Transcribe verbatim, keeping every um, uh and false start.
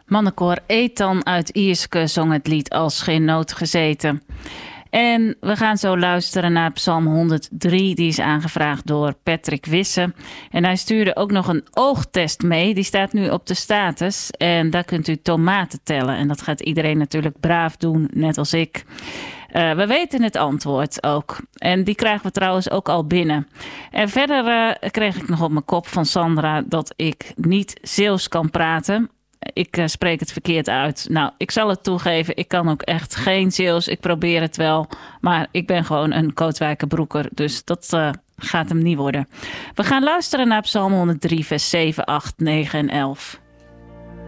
Mannenkoor Ethan uit Ierske zong het lied Als geen nood gezeten. En we gaan zo luisteren naar Psalm honderddrie. Die is aangevraagd door Patrick Wisse. En hij stuurde ook nog een oogtest mee. Die staat nu op de status. En daar kunt u tomaten tellen. En dat gaat iedereen natuurlijk braaf doen, net als ik. Uh, we weten het antwoord ook. En die krijgen we trouwens ook al binnen. En verder uh, kreeg ik nog op mijn kop van Sandra dat ik niet Zeeuws kan praten. Ik uh, spreek het verkeerd uit. Nou, ik zal het toegeven. Ik kan ook echt geen Zeeuws. Ik probeer het wel. Maar ik ben gewoon een Kootwijkerbroeker. Dus dat uh, gaat hem niet worden. We gaan luisteren naar Psalm honderddrie, vers zeven, acht, negen en elf.